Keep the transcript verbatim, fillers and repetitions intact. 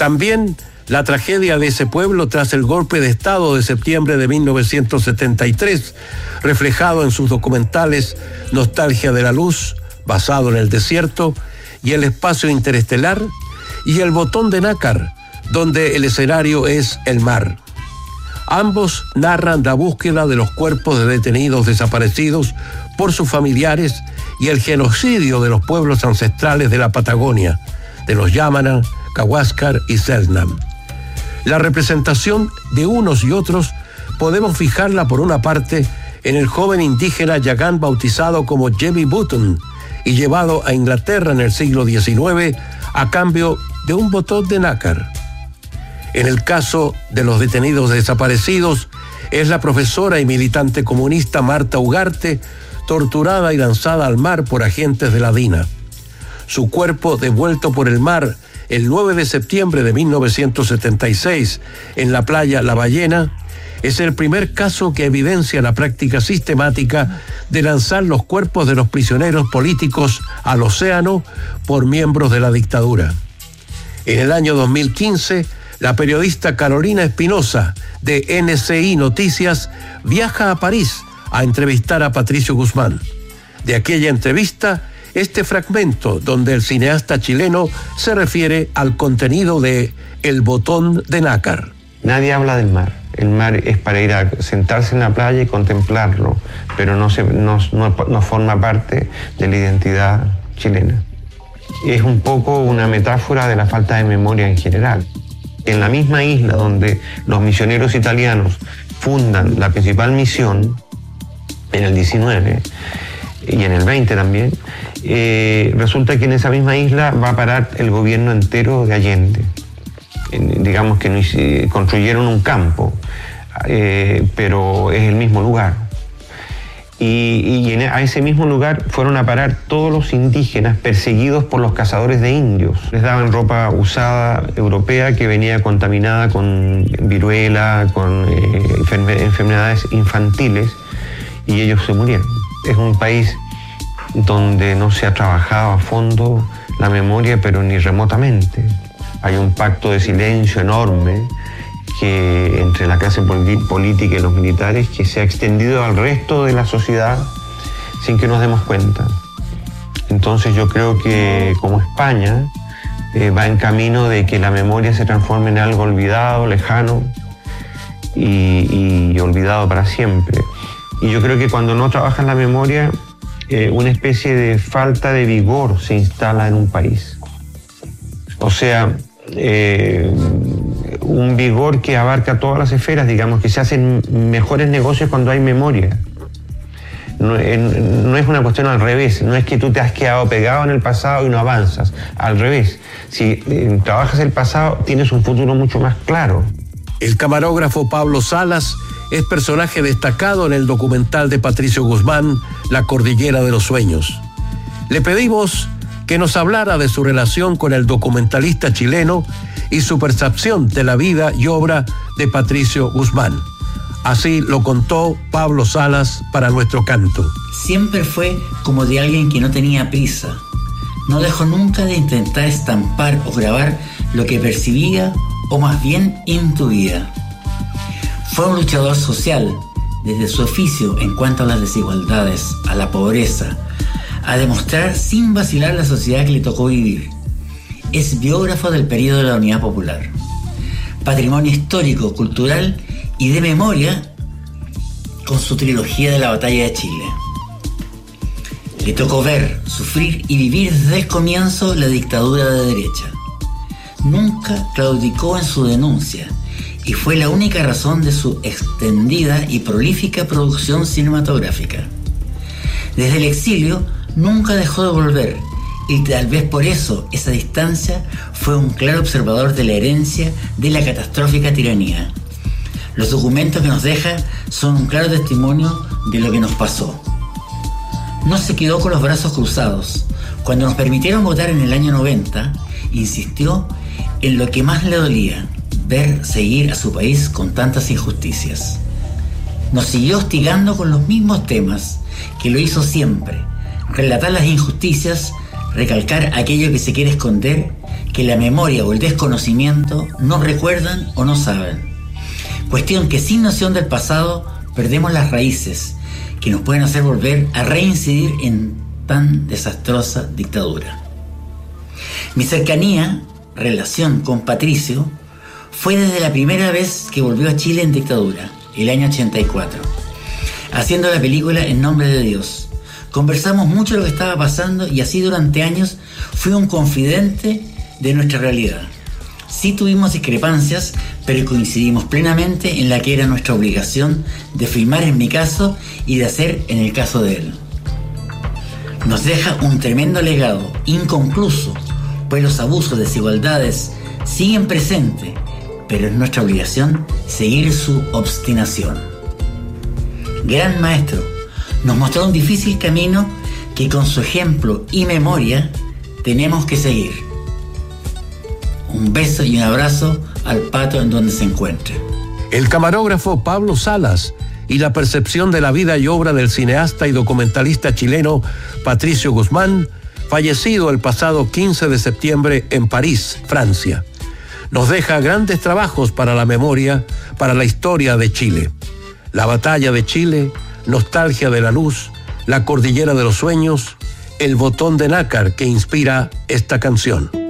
También la tragedia de ese pueblo tras el golpe de Estado de septiembre de mil novecientos setenta y tres, reflejado en sus documentales Nostalgia de la Luz, basado en el desierto, y El espacio interestelar, y El botón de nácar, donde el escenario es el mar. Ambos narran la búsqueda de los cuerpos de detenidos desaparecidos por sus familiares y el genocidio de los pueblos ancestrales de la Patagonia, de los Yamana, Cahuáscar y Selknam. La representación de unos y otros podemos fijarla por una parte en el joven indígena yagán bautizado como Jemmy Button y llevado a Inglaterra en el siglo diecinueve a cambio de un botón de nácar. En el caso de los detenidos desaparecidos, es la profesora y militante comunista Marta Ugarte, torturada y lanzada al mar por agentes de la DINA. Su cuerpo, devuelto por el mar el nueve de septiembre de mil novecientos setenta y seis en la playa La Ballena, es el primer caso que evidencia la práctica sistemática de lanzar los cuerpos de los prisioneros políticos al océano por miembros de la dictadura. En el año dos mil quince, la periodista Carolina Espinosa, de N C I Noticias, viaja a París a entrevistar a Patricio Guzmán. De aquella entrevista, este fragmento donde el cineasta chileno se refiere al contenido de El botón de nácar. Nadie habla del mar. El mar es para ir a sentarse en la playa y contemplarlo, pero no, se, no, no, no forma parte de la identidad chilena. Es un poco una metáfora de la falta de memoria en general. En la misma isla donde los misioneros italianos fundan la principal misión, en el diecinueve y en el veinte también, eh, resulta que en esa misma isla va a parar el gobierno entero de Allende. Eh, digamos que no, eh, construyeron un campo, eh, pero es el mismo lugar. Y, y en, a ese mismo lugar fueron a parar todos los indígenas perseguidos por los cazadores de indios. Les daban ropa usada europea que venía contaminada con viruela, con eh, enferme, enfermedades infantiles, y ellos se murieron. Es un país donde no se ha trabajado a fondo la memoria, pero ni remotamente. Hay un pacto de silencio enorme que entre la clase política y los militares que se ha extendido al resto de la sociedad sin que nos demos cuenta. Entonces yo creo que como España eh, va en camino de que la memoria se transforme en algo olvidado, lejano y, y olvidado para siempre. Y yo creo que cuando no trabajas la memoria, eh, una especie de falta de vigor se instala en un país. O sea, eh, un vigor que abarca todas las esferas, digamos, que se hacen mejores negocios cuando hay memoria. No, en, no es una cuestión al revés, no es que tú te has quedado pegado en el pasado y no avanzas. Al revés, si eh, trabajas el pasado, tienes un futuro mucho más claro. El camarógrafo Pablo Salas es personaje destacado en el documental de Patricio Guzmán, La Cordillera de los Sueños. Le pedimos que nos hablara de su relación con el documentalista chileno y su percepción de la vida y obra de Patricio Guzmán. Así lo contó Pablo Salas para Nuestro Canto. Siempre fue como de alguien que no tenía prisa. No dejó nunca de intentar estampar o grabar lo que percibía o más bien intuía. Fue un luchador social, desde su oficio en cuanto a las desigualdades, a la pobreza, a demostrar sin vacilar la sociedad que le tocó vivir. Es biógrafo del periodo de la Unidad Popular, patrimonio histórico, cultural y de memoria con su trilogía de la Batalla de Chile. Le tocó ver, sufrir y vivir desde el comienzo la dictadura de derecha. Nunca claudicó en su denuncia y fue la única razón de su extendida y prolífica producción cinematográfica. Desde el exilio nunca dejó de volver, y tal vez por eso esa distancia fue un claro observador de la herencia de la catastrófica tiranía. Los documentos que nos deja son un claro testimonio de lo que nos pasó. No se quedó con los brazos cruzados. Cuando nos permitieron votar en el año noventa, insistió en lo que más le dolía, ver seguir a su país con tantas injusticias. Nos siguió hostigando con los mismos temas que lo hizo siempre: relatar las injusticias, recalcar aquello que se quiere esconder, que la memoria o el desconocimiento no recuerdan o no saben. Cuestión que sin noción del pasado perdemos las raíces que nos pueden hacer volver a reincidir en tan desastrosa dictadura. Mi cercanía, relación con Patricio, fue desde la primera vez que volvió a Chile en dictadura, el año ochenta y cuatro, haciendo la película En Nombre de Dios. Conversamos mucho de lo que estaba pasando y así durante años fui un confidente de nuestra realidad. Sí tuvimos discrepancias, pero coincidimos plenamente en la que era nuestra obligación de filmar en mi caso y de hacer en el caso de él. Nos deja un tremendo legado, inconcluso, pues los abusos, desigualdades siguen presentes, pero es nuestra obligación seguir su obstinación. Gran maestro, nos mostró un difícil camino que con su ejemplo y memoria tenemos que seguir. Un beso y un abrazo al Pato en donde se encuentre. El camarógrafo Pablo Salas y la percepción de la vida y obra del cineasta y documentalista chileno Patricio Guzmán, fallecido el pasado quince de septiembre en París, Francia. Nos deja grandes trabajos para la memoria, para la historia de Chile. La batalla de Chile, Nostalgia de la Luz, La Cordillera de los Sueños, El Botón de Nácar que inspira esta canción.